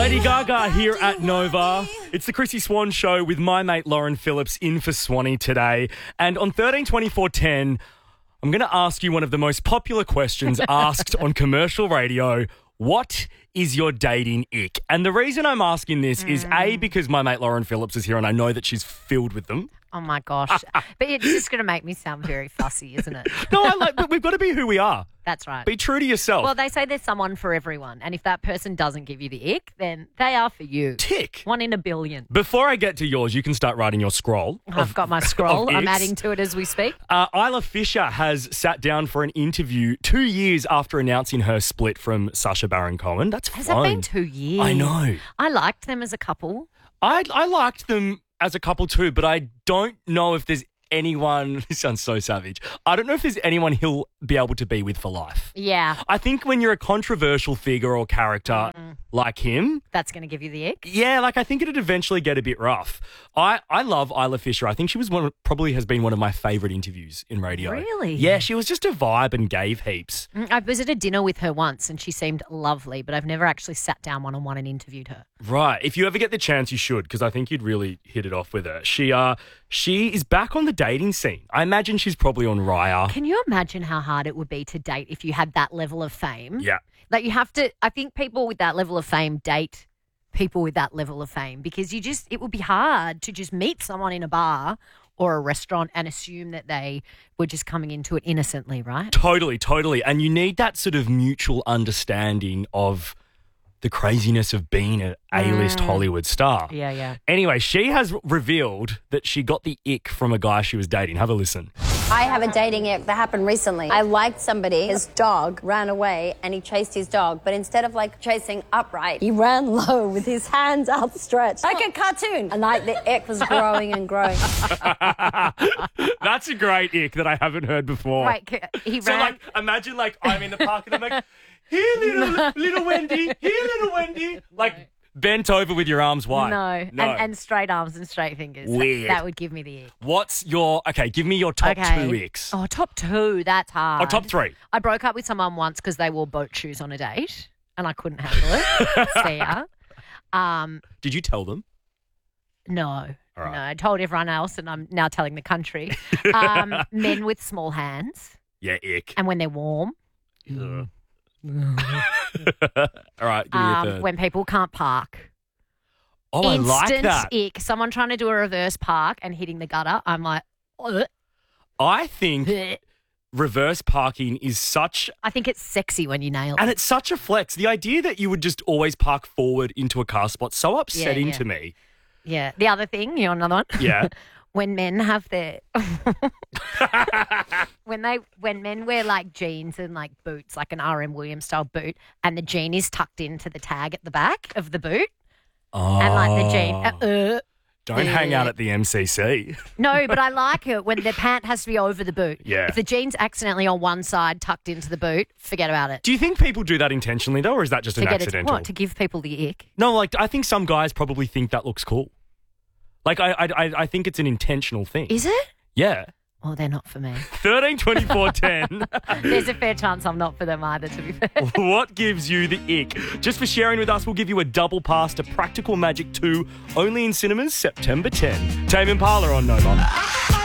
Lady Gaga here at Nova. It's the Chrissy Swan Show with my mate Lauren Phillips in for Swanee today. And on 132410, I'm going to ask you one of the most popular questions asked on commercial radio. What is your dating ick? And the reason I'm asking this is A, because my mate Lauren Phillips is here and I know that she's filled with them. Oh, my gosh. But it's just going to make me sound very fussy, isn't it? No, but we've got to be who we are. That's right. Be true to yourself. Well, they say there's someone for everyone. And if that person doesn't give you the ick, then they are for you. Tick. 1 in a billion. Before I get to yours, you can start writing your scroll. I've got my scroll. I'm icks. adding to it as we speak. Isla Fisher has sat down for an interview 2 years after announcing her split from Sacha Baron Cohen. That's fun. Has it been 2 years? I know. I liked them as a couple. I liked them as a couple too, but I don't know if there's anyone, this sounds so savage, I don't know if there's anyone he'll be able to be with for life. Yeah. I think when you're a controversial figure or character like him, That's going to give you the ick. yeah, I think it'd eventually get a bit rough. I love Isla Fisher. I think she was probably has been one of my favourite interviews in radio. Really? Yeah, she was just a vibe and gave heaps. I visited dinner with her once and she seemed lovely, but I've never actually sat down one-on-one and interviewed her. Right. If you ever get the chance, you should, because I think you'd really hit it off with her. She is back on the dating scene. I imagine she's probably on Raya. Can you imagine how hard it would be to date if you had that level of fame? Yeah. Like you have to, I think people with that level of fame date people with that level of fame because it would be hard to just meet someone in a bar or a restaurant and assume that they were just coming into it innocently, right? Totally. And you need that sort of mutual understanding of the craziness of being an A-list Hollywood star. Yeah. Anyway, she has revealed that she got the ick from a guy she was dating. Have a listen. I have a dating ick that happened recently. I liked somebody, his dog ran away and he chased his dog, but instead of chasing upright, he ran low with his hands outstretched like a cartoon. And the ick was growing and growing. That's a great ick that I haven't heard before. Right, he ran. So imagine I'm in the park and I'm like, here little Wendy, here little Wendy. Bent over with your arms wide. No. And straight arms and straight fingers. Weird. That would give me the ick. Give me your top 2 icks. Oh, top 2, that's hard. Oh, top 3. I broke up with someone once because they wore boat shoes on a date and I couldn't handle it. See ya. Did you tell them? No. All right. No, I told everyone else and I'm now telling the country. Men with small hands. Yeah, ick. And when they're warm. Ugh. All right, give me a third. When people can't park. Oh, I like Instant that. ick. Someone trying to do a reverse park and hitting the gutter. I'm like, ugh. I think reverse parking is such... I think it's sexy when you nail it. And it's such a flex. The idea that you would just always park forward into a car spot, so upsetting to me. Yeah. The other thing, you want another one? Yeah. When men have their when men wear jeans and boots, like an RM Williams style boot, and the jean is tucked into the tag at the back of the boot, and the jean. Don't hang out at the MCC. No, but I like it when the pant has to be over the boot. Yeah. If the jean's accidentally on one side tucked into the boot, forget about it. Do you think people do that intentionally though, or is that just an accidental? To give people the ick? No, I think some guys probably think that looks cool. I think it's an intentional thing. Is it? Yeah. Well, they're not for me. 13 24 10. There's a fair chance I'm not for them either, to be fair. What gives you the ick? Just for sharing with us, we'll give you a double pass to Practical Magic 2, only in cinemas September 10. Tame Impala on Nova.